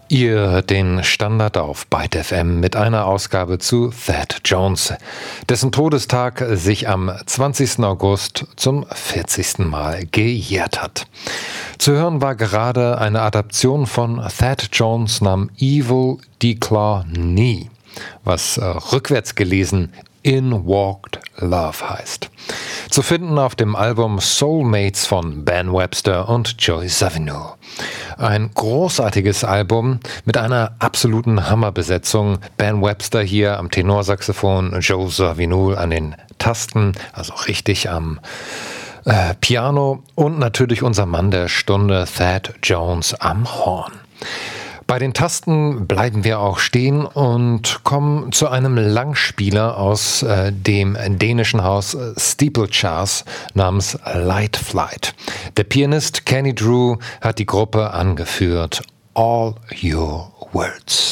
Ihr hört den Standard auf Byte FM mit einer Ausgabe zu Thad Jones, dessen Todestag sich am 20. August zum 40. Mal gejährt hat. Zu hören war gerade eine Adaption von Thad Jones namens Evil Declaw Knee, was rückwärts gelesen In Walked Love heißt. Zu finden auf dem Album Soulmates von Ben Webster und Joey Zawinul. Ein großartiges Album mit einer absoluten Hammerbesetzung. Ben Webster hier am Tenorsaxophon, Joe Zawinul an den Tasten, also richtig am Piano und natürlich unser Mann der Stunde, Thad Jones am Horn. Bei den Tasten bleiben wir auch stehen und kommen zu einem Langspieler aus dem dänischen Haus Steeplechase namens Light Flight. Der Pianist Kenny Drew hat die Gruppe angeführt. All Your Words.